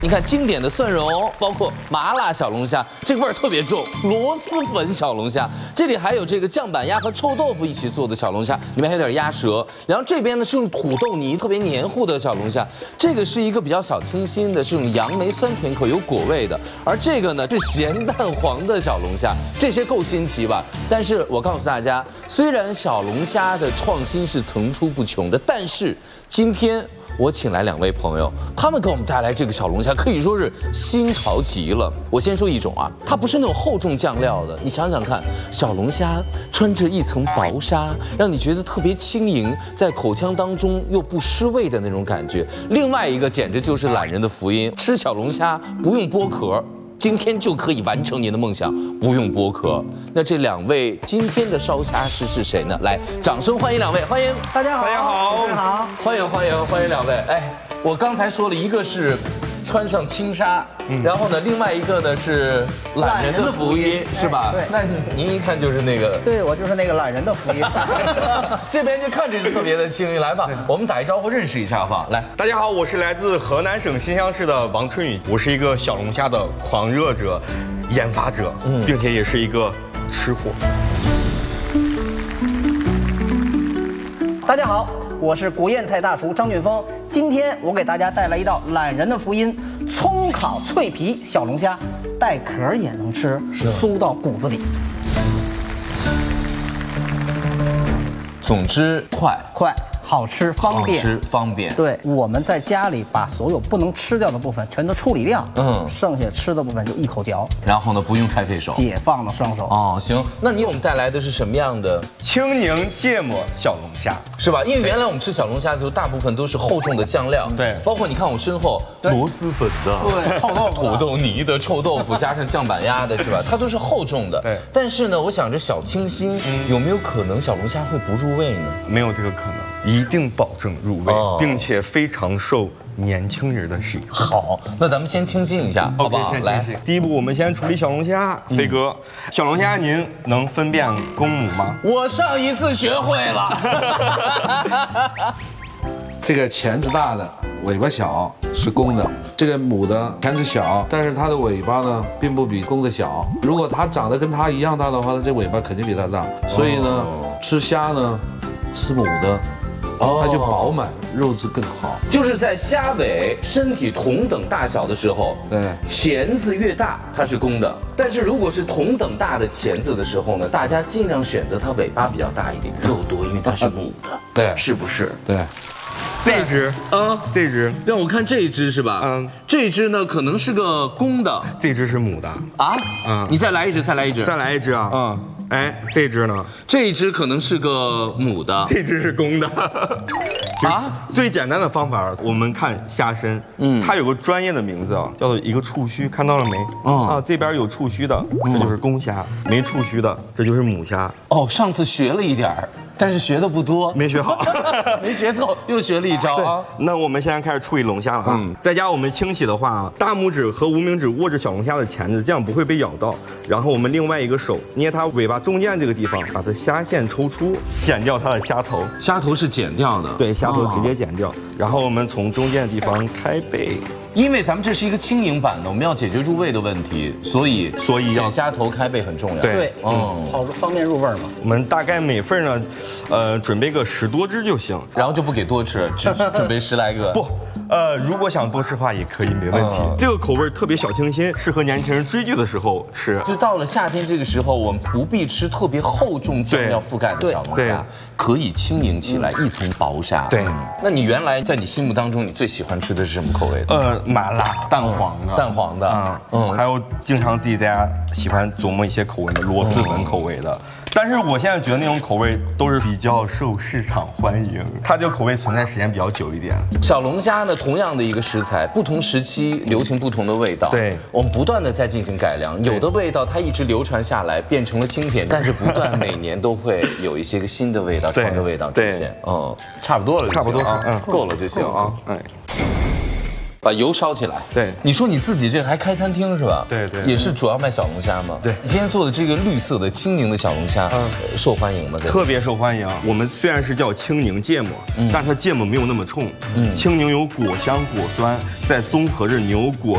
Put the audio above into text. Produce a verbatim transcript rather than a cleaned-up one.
你看经典的蒜蓉，包括麻辣小龙虾，这个味儿特别重。螺蛳粉小龙虾，这里还有这个酱板鸭和臭豆腐一起做的小龙虾，里面还有点鸭舌。然后这边呢是用土豆泥特别黏糊的小龙虾，这个是一个比较小清新的，是用杨梅酸甜口有果味的。而这个呢是咸蛋黄的小龙虾，这些够新奇吧？但是我告诉大家，虽然小龙虾的创新是层出不穷的，但是今天。我请来两位朋友，他们给我们带来这个小龙虾，可以说是新潮极了。我先说一种啊，它不是那种厚重酱料的，你想想看，小龙虾穿着一层薄纱，让你觉得特别轻盈，在口腔当中又不失味的那种感觉。另外一个简直就是懒人的福音，吃小龙虾不用剥壳。今天就可以完成您的梦想，不用剥壳。那这两位今天的烧虾师是谁呢？来，掌声欢迎两位，欢迎大家好， 大家好， 大家好， 欢迎欢迎欢迎两位。哎，我刚才说了一个是穿上轻纱，嗯、然后呢，另外一个呢是懒人的福音，是吧？ 对， 那您一看就是那个， 对我就是那个懒人的福音。 这边就看着就特别的轻盈，来吧，我们打一招呼认识一下好不好？来， 大家好，我是来自河南省新乡市的王春雨，我是一个小龙虾的狂热者、研发者，嗯、并且也是一个吃货。 大家好。我是国宴菜大厨张俊峰，今天我给大家带来一道懒人的福音——葱烤脆皮小龙虾，带壳也能吃，酥到骨子里。 总之，快快。好吃方便， 好吃方便。 对，我们在家里把所有不能吃掉的部分全都处理掉，嗯，剩下吃的部分就一口嚼。 然后呢，不用太费手， 解放了双手。 哦，行，那你我们带来的是什么样的？ 青柠芥末小龙虾， 是吧？因为原来我们吃小龙虾的时候，大部分都是厚重的酱料， 对， 包括你看我身后螺蛳粉的， 对，臭豆腐、 土豆泥的臭豆腐，加上酱板鸭的，是吧？它都是厚重的。 对。 但是呢，我想着小清新，嗯、有没有可能小龙虾会不入味呢？ 没有这个可能，一定保证入味，哦、并且非常受年轻人的喜欢。 好，那咱们先清新一下，好不好？ 先清新。第一步，我们先处理小龙虾。飞哥，小龙虾您能分辨公母吗？ 我上一次学会了。 这个钳子大的，尾巴小是公的；这个母的钳子小，但是它的尾巴呢，并不比公的小。如果它长得跟它一样大的话，它这尾巴肯定比它大。所以呢，哦、吃虾呢，吃母的。它就饱满，肉质更好。 就是在虾尾身体同等大小的时候， 对， 钳子越大它是公的，但是如果是同等大的钳子的时候呢，大家尽量选择它尾巴比较大一点，肉多，因为它是母的， 对， 是不是？ 对。 这只啊，这只让我看这一只是吧？嗯，这一只呢可能是个公的， 这只是母的啊。嗯，你再来一只，再来一只， 再来一只啊。嗯。哎，这只呢？ 这一只可能是个母的， 这只是公的。啊，最简单的方法，我们看虾身，嗯，它有个专业的名字啊，叫做一个触须，看到了没？嗯、啊，这边有触须的，这就是公虾；没触须的，这就是母虾。 哦，上次学了一点儿，但是学的不多， 没学好， 没学透，又学了一招啊。 那我们现在开始处理龙虾了啊。嗯，在家我们清洗的话，大拇指和无名指握着小龙虾的钳子，这样不会被咬到。然后我们另外一个手捏它尾巴中间这个地方，把它虾线抽出，剪掉它的虾头。 虾头是剪掉的， 对，虾头直接剪掉。哦、然后我们从中间的地方开背。 因为咱们这是一个轻盈版的，我们要解决入味的问题，所以所以剪虾头开背很重要。 对，嗯，好方便入味嘛。 我们大概每份呢，呃，准备个十多只就行， 然后就不给多吃，只准备十来个。 不。呃，如果想多吃的话也可以，没问题。嗯、这个口味特别小清新，适合年轻人追剧的时候吃。 就到了夏天这个时候，我们不必吃特别厚重酱料覆盖的小龙虾，可以轻盈起来，一层薄纱。 对， 那你原来在你心目当中，你最喜欢吃的是什么口味的？ 呃，麻辣、 蛋黄的，蛋黄的， 嗯嗯，还有经常自己在家喜欢琢磨一些口味的螺蛳粉口味的。但是我现在觉得那种口味都是比较受市场欢迎，它这个口味存在时间比较久一点。 小龙虾呢，同样的一个食材，不同时期流行不同的味道。 对， 我们不断的在进行改良，有的味道它一直流传下来，变成了经典，但是不断每年都会有一些个新的味道、新的味道出现。嗯，差不多了， 差不多啊，嗯，够了就行啊。哎。把油烧起来。 对， 你说你自己这还开餐厅是吧？ 对对， 也是主要卖小龙虾吗？ 对， 你今天做的这个绿色的轻盈的小龙虾，嗯，受欢迎吗？ 特别受欢迎。我们虽然是叫青柠芥末，嗯，但它芥末没有那么冲，嗯，青柠有果香果酸，再综合着牛果